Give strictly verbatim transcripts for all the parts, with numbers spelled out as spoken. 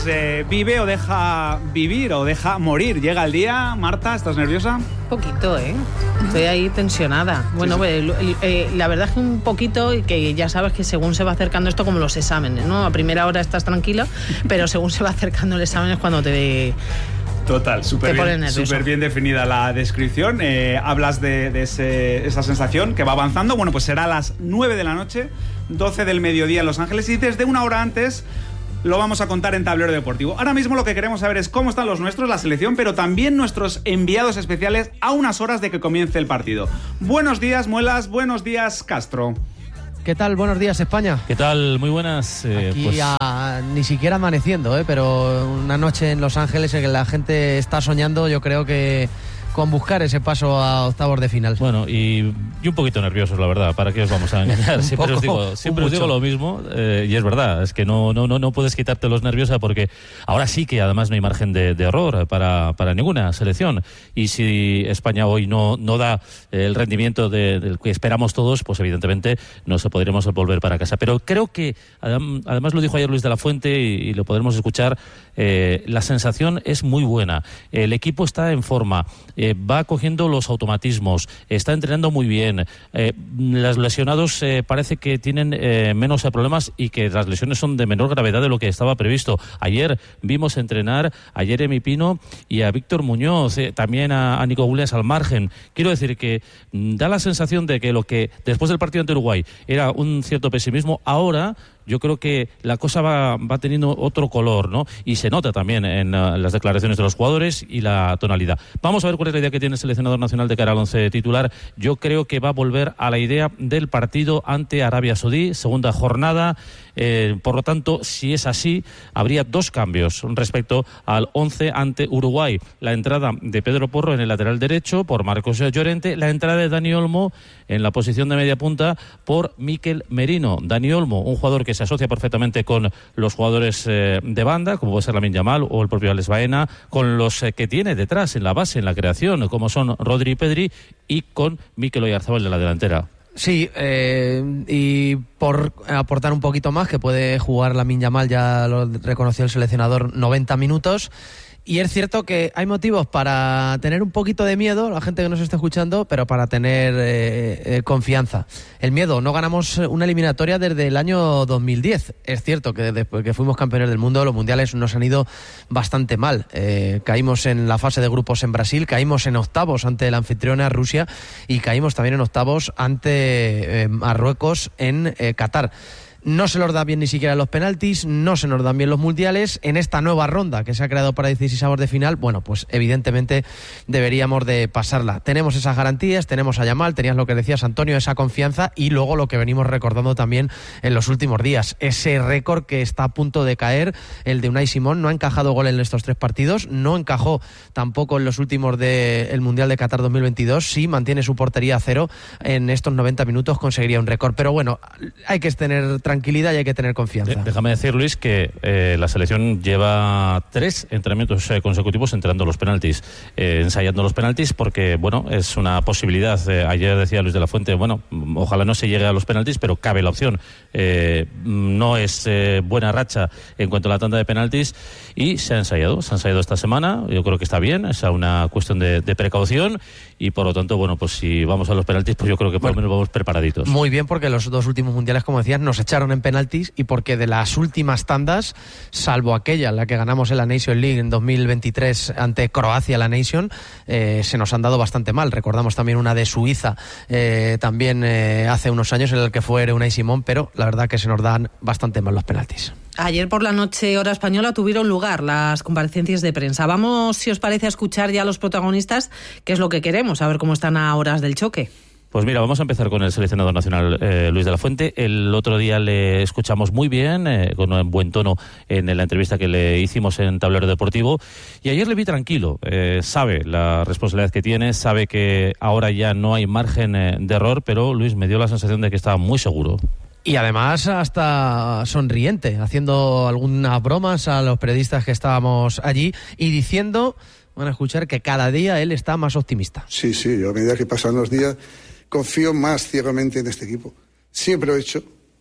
Eh, ¿Vive o deja vivir o deja morir? Llega el día. Marta, ¿estás nerviosa? Un poquito, ¿eh? Estoy ahí tensionada. Bueno, sí, sí. Pues, eh, la verdad es que un poquito, y que ya sabes que según se va acercando esto, como los exámenes, ¿no? A primera hora estás tranquila, pero según se va acercando el examen es cuando te... Total, súper bien, súper bien definida la descripción. Eh, hablas de, de ese, esa sensación que va avanzando. Bueno, pues será a las nueve de la noche, doce del mediodía en Los Ángeles, y desde una hora antes lo vamos a contar en Tablero Deportivo. Ahora mismo lo que queremos saber es cómo están los nuestros, la selección, pero también nuestros enviados especiales a unas horas de que comience el partido. Buenos días, Muelas. Buenos días, Castro. ¿Qué tal? Buenos días, España. ¿Qué tal? Muy buenas. Eh, Aquí pues... ya ni siquiera amaneciendo, ¿eh? Pero una noche en Los Ángeles en que la gente está soñando, yo creo que con buscar ese paso a octavos de final. Bueno, y, y un poquito nerviosos, la verdad. ¿Para qué os vamos a engañar? Siempre poco, os digo, siempre os digo lo mismo, eh, y es verdad, es que no, no, no, no puedes quitarte los nervios porque ahora sí que además no hay margen de, de error para, para ninguna selección. Y si España hoy no, no da el rendimiento de, del que esperamos todos, pues evidentemente no se podremos volver para casa. Pero creo que, además lo dijo ayer Luis de la Fuente y, y lo podremos escuchar, eh, la sensación es muy buena. El equipo está en forma. Eh, va cogiendo los automatismos, está entrenando muy bien. Eh, los lesionados eh, parece que tienen eh, menos eh, problemas y que las lesiones son de menor gravedad de lo que estaba previsto. Ayer vimos entrenar a Jeremy Pino y a Víctor Muñoz, eh, también a, a Nico Williams al margen. Quiero decir que mm, da la sensación de que lo que después del partido ante Uruguay era un cierto pesimismo, ahora yo creo que la cosa va, va teniendo otro color, ¿no? Y se nota también en uh, las declaraciones de los jugadores y la tonalidad. Vamos a ver cuál es la idea que tiene el seleccionador nacional de cara al once titular. Yo creo que va a volver a la idea del partido ante Arabia Saudí, segunda jornada. Eh, por lo tanto, si es así, habría dos cambios respecto al once ante Uruguay. La entrada de Pedro Porro en el lateral derecho por Marcos Llorente, la entrada de Dani Olmo en la posición de media punta por Mikel Merino. Dani Olmo, un jugador que se asocia perfectamente con los jugadores eh, de banda, como puede ser Lamine Yamal o el propio Alex Baena, con los eh, que tiene detrás en la base, en la creación, como son Rodri y Pedri, y con Mikel Oyarzabal de la delantera. Sí, eh, y por aportar un poquito más, que puede jugar Lamine Yamal, ya lo reconoció el seleccionador, noventa minutos. Y es cierto que hay motivos para tener un poquito de miedo, la gente que nos está escuchando, pero para tener eh, eh, confianza. El miedo, no ganamos una eliminatoria desde el año dos mil diez. Es cierto que desde que fuimos campeones del mundo, los mundiales nos han ido bastante mal. Eh, caímos en la fase de grupos en Brasil, caímos en octavos ante la anfitriona Rusia y caímos también en octavos ante eh, Marruecos en eh, Qatar. No se nos da bien ni siquiera los penaltis, no se nos dan bien los mundiales. En esta nueva ronda que se ha creado para dieciséisavos de final, bueno, pues evidentemente deberíamos de pasarla. Tenemos esas garantías, tenemos a Yamal, tenías lo que decías, Antonio, esa confianza, y luego lo que venimos recordando también en los últimos días, ese récord que está a punto de caer, el de Unai Simón. No ha encajado gol en estos tres partidos, no encajó tampoco en los últimos del Mundial de Qatar dos mil veintidós. Si mantiene su portería a cero en estos noventa minutos, conseguiría un récord. Pero bueno, hay que tener tranquilidad y hay que tener confianza. Déjame decir, Luis, que eh, la selección lleva tres entrenamientos eh, consecutivos entrenando los penaltis, eh, ensayando los penaltis, porque, bueno, es una posibilidad. Eh, ayer decía Luis de la Fuente, bueno, ojalá no se llegue a los penaltis, pero cabe la opción. Eh, no es eh, buena racha en cuanto a la tanda de penaltis, y se ha ensayado, se ha ensayado esta semana. Yo creo que está bien, es una cuestión de, de precaución, y por lo tanto, bueno, pues si vamos a los penaltis, pues yo creo que por lo menos vamos preparaditos. Muy bien, porque los dos últimos mundiales, como decías, nos echaron en penaltis, y porque de las últimas tandas, salvo aquella, la que ganamos en la Nation League en dos mil veintitrés ante Croacia, la Nation, eh, se nos han dado bastante mal. Recordamos también una de Suiza, eh, también eh, hace unos años, en el que fue Unai Simón, pero la verdad que se nos dan bastante mal los penaltis. Ayer por la noche, hora española, tuvieron lugar las comparecencias de prensa. Vamos, si os parece, a escuchar ya a los protagonistas, que es lo que queremos, a ver cómo están a horas del choque. Pues mira, vamos a empezar con el seleccionador nacional, eh, Luis de la Fuente. El otro día le escuchamos muy bien, eh, con un buen tono en la entrevista que le hicimos en Tablero Deportivo, y ayer le vi tranquilo. Eh, sabe la responsabilidad que tiene, sabe que ahora ya no hay margen eh, de error, pero Luis, me dio la sensación de que estaba muy seguro. Y además hasta sonriente, haciendo algunas bromas a los periodistas que estábamos allí y diciendo, van a escuchar, que cada día él está más optimista. Sí, sí, yo a medida que pasan los días confío más ciegamente en este equipo. Siempre lo he hecho,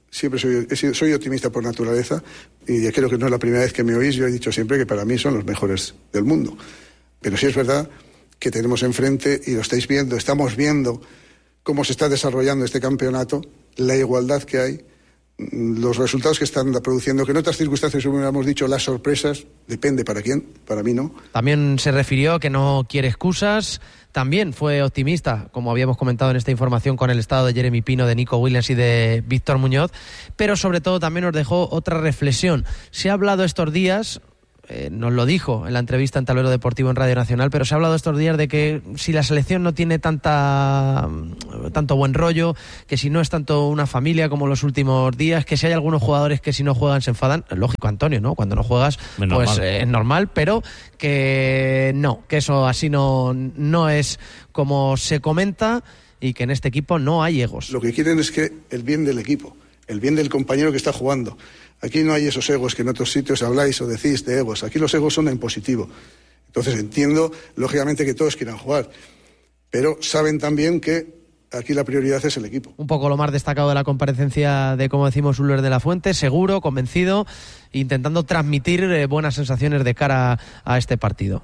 siempre soy, he sido, soy optimista por naturaleza, y creo que no es la primera vez que me oís. Yo he dicho siempre que para mí son los mejores del mundo. Pero sí es verdad que tenemos enfrente, y lo estáis viendo, estamos viendo cómo se está desarrollando este campeonato, la igualdad que hay, los resultados que están produciendo, que en otras circunstancias hubiéramos dicho las sorpresas, depende para quién, para mí no. También se refirió que no quiere excusas, también fue optimista, como habíamos comentado en esta información, con el estado de Jeremy Pino, de Nico Williams y de Víctor Muñoz, pero sobre todo también nos dejó otra reflexión. Se ha hablado estos días... Eh, nos lo dijo en la entrevista en Tablero Deportivo en Radio Nacional, pero se ha hablado estos días de que si la selección no tiene tanta tanto buen rollo, que si no es tanto una familia como los últimos días, que si hay algunos jugadores que si no juegan se enfadan. Lógico, Antonio, ¿no? Cuando no juegas, es pues eh, es normal, pero que no, que eso así no, no es como se comenta, y que en este equipo no hay egos. Lo que quieren es que el bien del equipo, el bien del compañero que está jugando. Aquí no hay esos egos que en otros sitios habláis o decís de egos. Aquí los egos son en positivo. Entonces entiendo, lógicamente, que todos quieran jugar, pero saben también que aquí la prioridad es el equipo. Un poco lo más destacado de la comparecencia de, como decimos, Uller de la Fuente, seguro, convencido, intentando transmitir eh, buenas sensaciones de cara a este partido.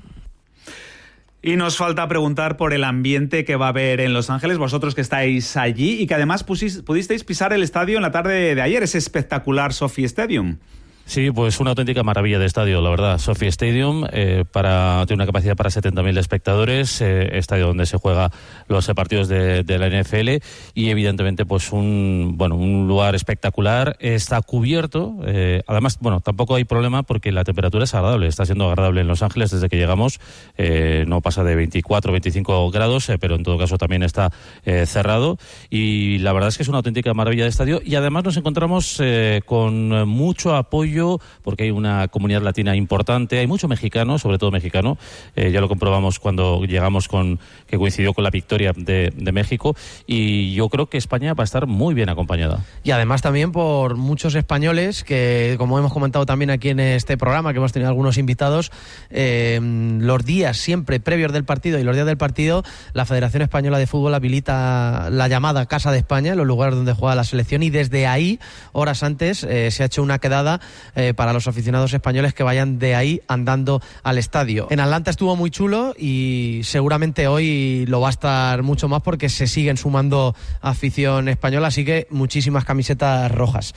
Y nos falta preguntar por el ambiente que va a haber en Los Ángeles, vosotros que estáis allí y que además pusís, pudisteis pisar el estadio en la tarde de ayer, ese espectacular SoFi Stadium. Sí, pues una auténtica maravilla de estadio, la verdad. SoFi Stadium, eh, para, tiene una capacidad para setenta mil espectadores, eh, estadio donde se juega los partidos de, de la N F L, y evidentemente pues un bueno un lugar espectacular. Está cubierto, eh, además, bueno, tampoco hay problema porque la temperatura es agradable, está siendo agradable en Los Ángeles desde que llegamos, eh, no pasa de veinticuatro, veinticinco grados, eh, pero en todo caso también está eh, cerrado, y la verdad es que es una auténtica maravilla de estadio, y además nos encontramos eh, con mucho apoyo porque hay una comunidad latina importante, hay mucho mexicano, sobre todo mexicano, eh, ya lo comprobamos cuando llegamos, con que coincidió con la victoria de, de México, y yo creo que España va a estar muy bien acompañada. Y además también por muchos españoles que, como hemos comentado también aquí en este programa, que hemos tenido algunos invitados, eh, los días siempre previos del partido y los días del partido, la Federación Española de Fútbol habilita la llamada Casa de España, los lugares donde juega la selección, y desde ahí, horas antes, eh, se ha hecho una quedada Eh, para los aficionados españoles que vayan de ahí andando al estadio. En Atlanta estuvo muy chulo y seguramente hoy lo va a estar mucho más porque se siguen sumando afición española, así que muchísimas camisetas rojas.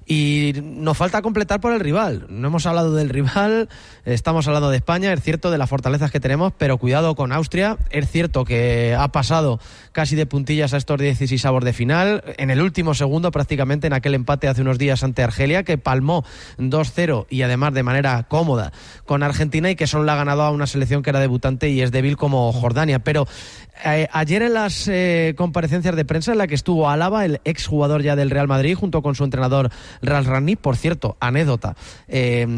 Y nos falta completar por el rival. No hemos hablado del rival, estamos hablando de España, es cierto, de las fortalezas que tenemos, pero cuidado con Austria. Es cierto que ha pasado casi de puntillas a estos dieciseisavos de final, en el último segundo prácticamente, en aquel empate hace unos días ante Argelia, que palmó dos cero y además de manera cómoda con Argentina, y que solo le ha ganado a una selección que era debutante y es débil como Jordania. Pero eh, ayer en las eh, comparecencias de prensa en la que estuvo Álava, el exjugador ya del Real Madrid, junto con su entrenador Ralf Rangnick, por cierto, anécdota, eh,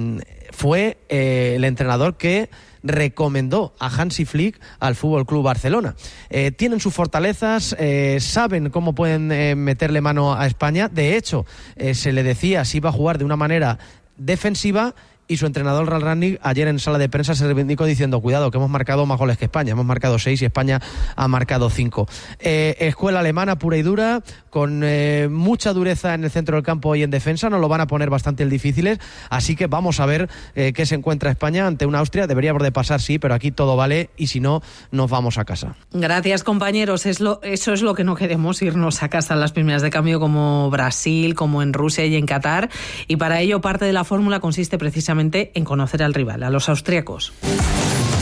fue eh, el entrenador que recomendó a Hansi Flick al Fútbol Club Barcelona. Eh, tienen sus fortalezas, eh, saben cómo pueden eh, meterle mano a España. De hecho, eh, se le decía si iba a jugar de una manera defensiva, y su entrenador Ralf Rangnick ayer en sala de prensa se reivindicó diciendo: cuidado, que hemos marcado más goles que España, hemos marcado seis y España ha marcado cinco. Eh, escuela alemana pura y dura, con eh, mucha dureza en el centro del campo y en defensa, nos lo van a poner bastante difíciles, así que vamos a ver eh, qué se encuentra España ante una Austria. Deberíamos de pasar, sí, pero aquí todo vale, y si no, nos vamos a casa. Gracias, compañeros. Es lo, eso es lo que no queremos, irnos a casa en las primeras de cambio como Brasil, como en Rusia y en Qatar, y para ello parte de la fórmula consiste precisamente en conocer al rival, a los austriacos.